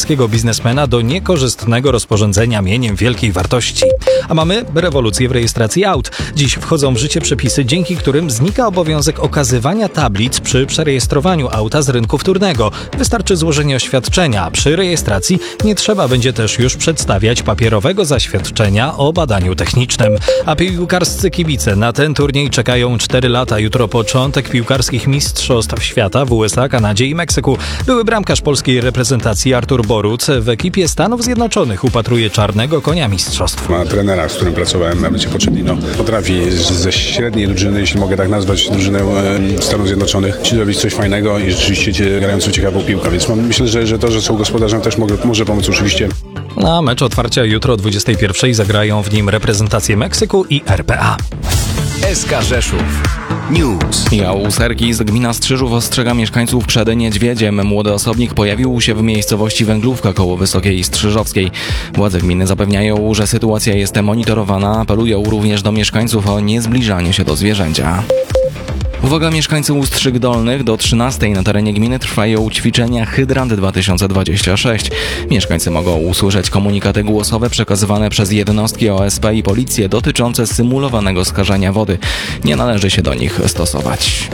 polskiego biznesmena do niekorzystnego rozporządzenia mieniem wielkiej wartości. A mamy rewolucję w rejestracji aut. Dziś wchodzą w życie przepisy, dzięki którym znika obowiązek okazywania tablic przy przerejestrowaniu auta z rynku wtórnego. Wystarczy złożenie oświadczenia. Przy rejestracji nie trzeba będzie też już przedstawiać papierowego zaświadczenia o badaniu technicznym. A piłkarscy kibice na ten turniej czekają 4 lata. Jutro początek piłkarskich mistrzostw świata w USA, Kanadzie i Meksyku. Były bramkarz polskiej reprezentacji Artur Boruc w ekipie Stanów Zjednoczonych upatruje czarnego konia mistrzostw. Ma trenera, z którym pracowałem, Emerycie Pochettino. Potrafi ze średniej drużyny, jeśli mogę tak nazwać, drużynę Stanów Zjednoczonych, ci zrobić coś fajnego i rzeczywiście grającą ciekawą piłkę. Więc myślę, że to, że są gospodarzem, też może pomóc oczywiście. Na mecz otwarcia jutro o 21:00 zagrają w nim reprezentacje Meksyku i RPA. SK Rzeszów News. Michał Sergis, gmina Strzyżów ostrzega mieszkańców przed niedźwiedziem. Młody osobnik pojawił się w miejscowości Węglówka koło Wysokiej Strzyżowskiej. Władze gminy zapewniają, że sytuacja jest monitorowana. Apelują również do mieszkańców o niezbliżanie się do zwierzęcia. Uwaga mieszkańcy Ustrzyk Dolnych, do 13:00 na terenie gminy trwają ćwiczenia Hydrant 2026. Mieszkańcy mogą usłyszeć komunikaty głosowe przekazywane przez jednostki OSP i policję dotyczące symulowanego skażenia wody. Nie należy się do nich stosować.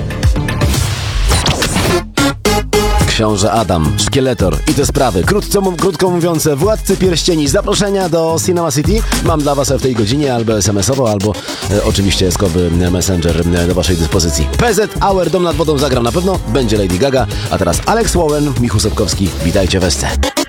Książę Adam, Szkieletor i te sprawy. Krótko mówiąc, Władcy Pierścieni. Zaproszenia do Cinema City mam dla Was w tej godzinie albo SMS-owo, albo oczywiście skoby Messenger do Waszej dyspozycji. PZ Hour, Dom nad wodą zagram na pewno, będzie Lady Gaga, a teraz Alex Warren, Michał Sepkowski. Witajcie w SC.